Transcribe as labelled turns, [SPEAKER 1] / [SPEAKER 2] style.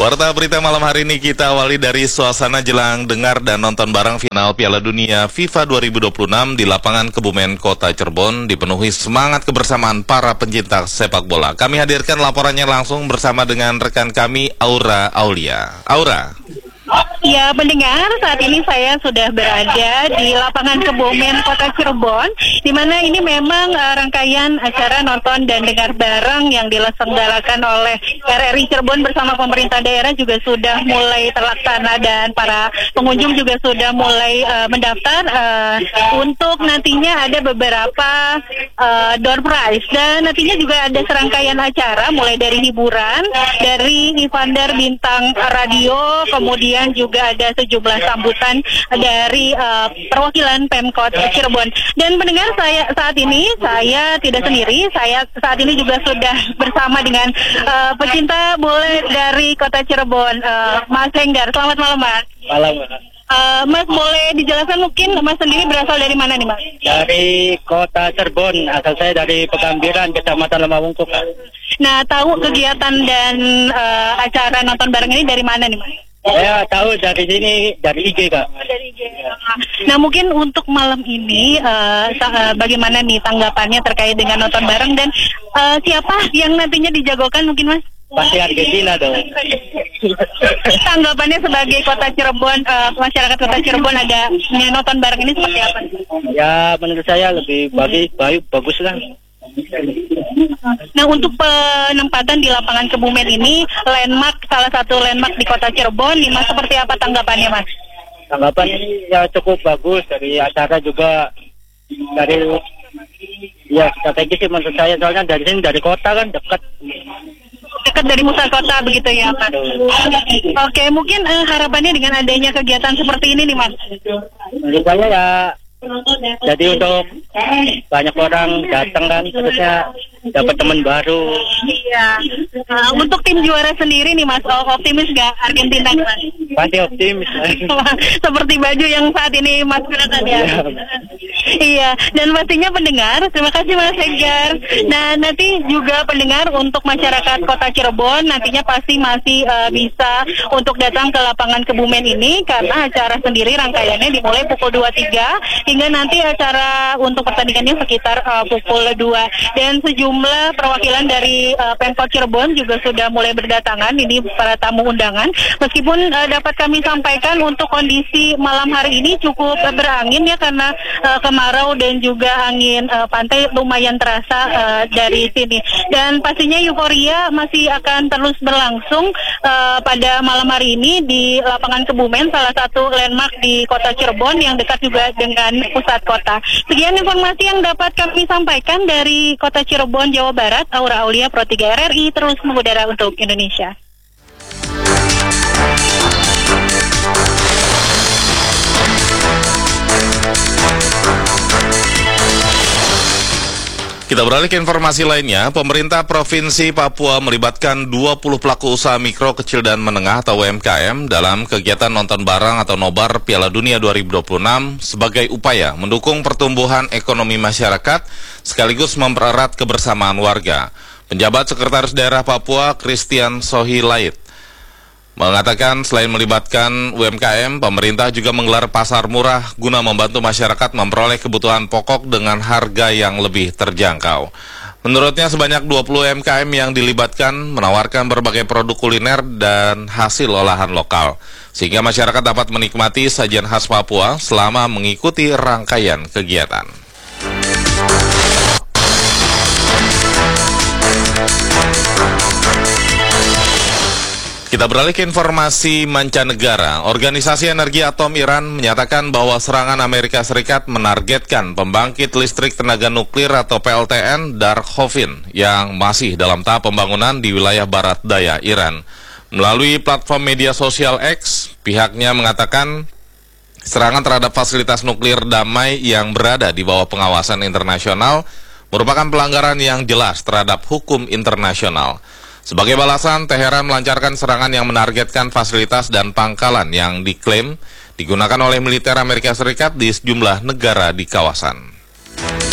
[SPEAKER 1] Warta berita malam hari ini kita awali dari suasana jelang dengar dan nonton bareng final Piala Dunia FIFA 2026 di lapangan Kebumen, Kota Cirebon dipenuhi semangat kebersamaan para pencinta sepak bola. Kami hadirkan laporannya langsung bersama dengan rekan kami Aura Aulia. Aura.
[SPEAKER 2] Ya, pendengar, saat ini saya sudah berada di lapangan Kebumen, Kota Cirebon, di mana ini memang rangkaian acara nonton dan dengar bareng yang diselenggarakan oleh RRI Cirebon bersama pemerintah daerah juga sudah mulai terlaksana dan para pengunjung juga sudah mulai mendaftar untuk nantinya ada beberapa door prize dan nantinya juga ada serangkaian acara mulai dari hiburan, dari Ivander bintang radio, kemudian juga ada sejumlah sambutan dari perwakilan Pemkot Cirebon. Dan pendengar, saya saat ini saya tidak sendiri, saya saat ini juga sudah bersama dengan pecinta bola dari Kota Cirebon, Mas Henggar. Selamat malam, Mas.
[SPEAKER 3] Malam, Mas.
[SPEAKER 2] Mas, boleh dijelaskan mungkin Mas sendiri berasal dari mana nih, Mas?
[SPEAKER 3] Dari Kota Cirebon, asal saya dari Pegambiran, Kecamatan Lemawungkuk.
[SPEAKER 2] Nah, tahu kegiatan dan acara nonton bareng ini dari mana nih, Mas?
[SPEAKER 3] Saya tahu dari sini, dari IG, Kak.
[SPEAKER 2] Dari IG. Nah, mungkin untuk malam ini bagaimana nih tanggapannya terkait dengan nonton bareng dan siapa yang nantinya dijagokan mungkin, Mas?
[SPEAKER 3] Pasti Argentina dong.
[SPEAKER 2] Tanggapannya sebagai Kota Cirebon, masyarakat Kota Cirebon ada nonton bareng ini seperti apa?
[SPEAKER 3] Ya, menurut saya lebih bagus lah.
[SPEAKER 2] Nah, untuk penempatan di lapangan Kebumen ini salah satu landmark di Kota Cirebon, nih Mas, seperti apa tanggapannya, Mas?
[SPEAKER 3] Tanggapan ini ya cukup bagus, dari acara juga dari ya strategis sih menurut saya, soalnya dari sini dari kota kan dekat
[SPEAKER 2] Dari pusat kota begitu ya, Mas. Oke, mungkin harapannya dengan adanya kegiatan seperti ini nih, Mas.
[SPEAKER 3] Menurut saya ya jadi untuk banyak orang datang kan, terusnya dapat teman baru.
[SPEAKER 2] Iya. Untuk tim juara sendiri nih, Mas, optimis nggak Argentina, Mas?
[SPEAKER 3] Pasti optimis.
[SPEAKER 2] Seperti baju yang saat ini Mas gunakan ya. Iya, dan pastinya pendengar, terima kasih Mas Henggar. Nah, nanti juga pendengar untuk masyarakat Kota Cirebon nantinya pasti masih bisa untuk datang ke lapangan Kebumen ini karena acara sendiri rangkaiannya dimulai pukul 23 hingga nanti acara untuk pertandingannya sekitar pukul 2. Dan sejumlah perwakilan dari Pemkot Cirebon juga sudah mulai berdatangan, ini para tamu undangan. Meskipun dapat kami sampaikan untuk kondisi malam hari ini cukup berangin ya karena kemarau dan juga angin pantai lumayan terasa dari sini. Dan pastinya euforia masih akan terus berlangsung pada malam hari ini di lapangan Kebumen, salah satu landmark di Kota Cirebon yang dekat juga dengan pusat kota. Sekian informasi yang dapat kami sampaikan dari Kota Cirebon, Jawa Barat. Aura Aulia, Pro 3 RRI, terus mengudara untuk Indonesia.
[SPEAKER 1] Kita beralih ke informasi lainnya. Pemerintah Provinsi Papua melibatkan 20 pelaku usaha mikro, kecil dan menengah atau UMKM dalam kegiatan nonton bareng atau nobar Piala Dunia 2026 sebagai upaya mendukung pertumbuhan ekonomi masyarakat sekaligus mempererat kebersamaan warga. Penjabat Sekretaris Daerah Papua, Christian Sohilait, mengatakan selain melibatkan UMKM, pemerintah juga menggelar pasar murah guna membantu masyarakat memperoleh kebutuhan pokok dengan harga yang lebih terjangkau. Menurutnya sebanyak 20 UMKM yang dilibatkan menawarkan berbagai produk kuliner dan hasil olahan lokal, sehingga masyarakat dapat menikmati sajian khas Papua selama mengikuti rangkaian kegiatan. Kita beralih ke informasi mancanegara. Organisasi Energi Atom Iran menyatakan bahwa serangan Amerika Serikat menargetkan pembangkit listrik tenaga nuklir atau PLTN Darkhovin yang masih dalam tahap pembangunan di wilayah barat daya Iran. Melalui platform media sosial X, pihaknya mengatakan serangan terhadap fasilitas nuklir damai yang berada di bawah pengawasan internasional merupakan pelanggaran yang jelas terhadap hukum internasional. Sebagai balasan, Teheran melancarkan serangan yang menargetkan fasilitas dan pangkalan yang diklaim digunakan oleh militer Amerika Serikat di sejumlah negara di kawasan.